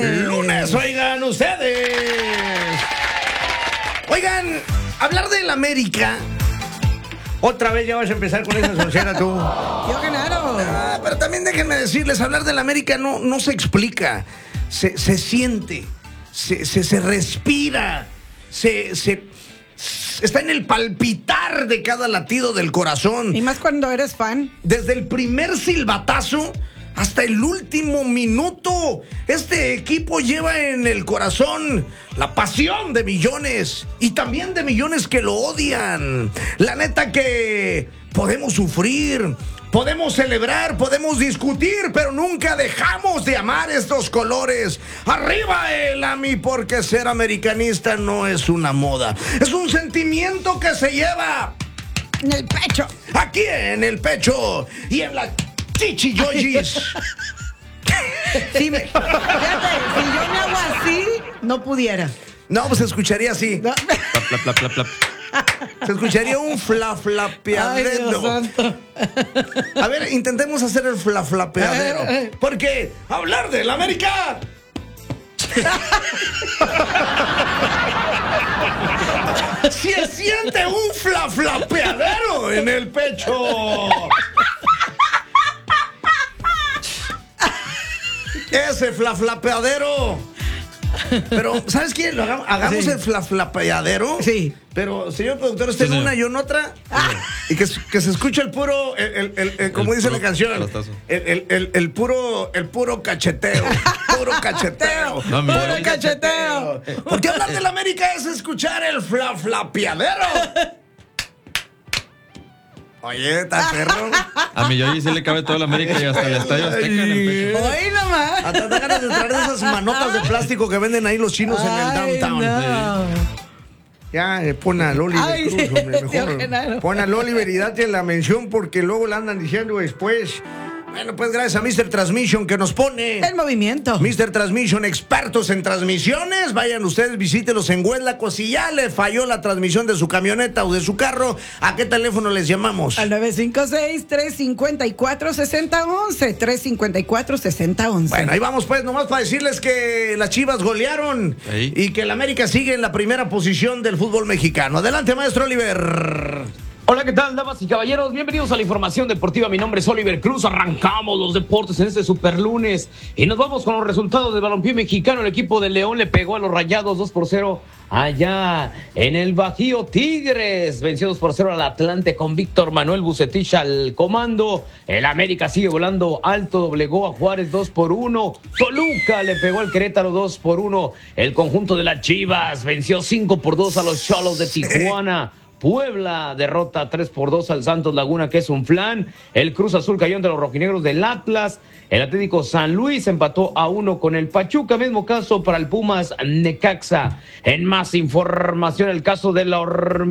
Lunes, oigan ustedes. Oigan, hablar del América. Otra vez ya vas a empezar con esa sonchera tú. Yo ganaron. Pero también déjenme decirles, hablar del América no se explica. Se siente, se respira, está en el palpitar de cada latido del corazón. Y más cuando eres fan. Desde el primer silbatazo hasta el último minuto, este equipo lleva en el corazón la pasión de millones y también de millones que lo odian. La neta que podemos sufrir, podemos celebrar, podemos discutir, pero nunca dejamos de amar estos colores. Arriba el AMI, porque ser americanista no es una moda, es un sentimiento que se lleva en el pecho. Aquí en el pecho y en la chichilloyis. Sí, fíjate, si yo me hago así, no pudiera. No, pues se escucharía así. No. Plap, plap, plap, plap. Se escucharía un flaflapeadero. Ay, Dios santo. A ver, intentemos hacer el flaflapeadero. Porque hablar del América se siente un flaflapeadero en el pecho. Ese flaflapeadero. Pero, ¿sabes qué? Hagamos Sí. el flaflapeadero. Sí. Pero, señor productor, usted en Sí, una y yo en otra. Y que se escuche el puro, como El dice puro la canción, pelotazo. el puro cacheteo. Puro cacheteo. No, mi- Puro cacheteo. Porque hablar del América es escuchar el flaflapeadero. Oye, está perro. A mi Yoyi se le cabe toda la América y hasta el Estadio Azteca en el pecho. Hoy nomás. Hasta te ganas de traer esas manotas de plástico que venden ahí los chinos en el Ay, downtown. no. Ya, pon al Oliver Ay, Cruz, sí, hombre, tío mejor. Genaro. Pon al Oliver y date la mención porque luego la andan diciendo después. Bueno, pues gracias a Mr. Transmission que nos pone. El movimiento. Mr. Transmission, expertos en transmisiones. Vayan ustedes, visítelos en Hueslacos. Si ya le falló la transmisión de su camioneta o de su carro, ¿a qué teléfono les llamamos? Al 956-354-6011. 354-6011. Bueno, ahí vamos pues, nomás para decirles que las Chivas golearon Ahí. y que el América sigue en la primera posición del fútbol mexicano. Adelante, maestro Oliver. Hola, ¿qué tal, damas y caballeros? Bienvenidos a la información deportiva. Mi nombre es Oliver Cruz. Arrancamos los deportes en este super lunes y nos vamos con los resultados del balompié mexicano. El equipo de León le pegó a los Rayados 2-0 allá en el Bajío. Tigres venció 2-0 al Atlante con Víctor Manuel Bucetich al comando. El América sigue volando alto, doblegó a Juárez 2-1. Toluca le pegó al Querétaro 2-1. El conjunto de las Chivas venció 5-2 a los Cholos de Tijuana. Puebla derrota 3-2 al Santos Laguna, que es un flan. El Cruz Azul cayó ante los rojinegros del Atlas. El Atlético San Luis empató 1 con el Pachuca. Mismo caso para el Pumas Necaxa. En más información, el caso de la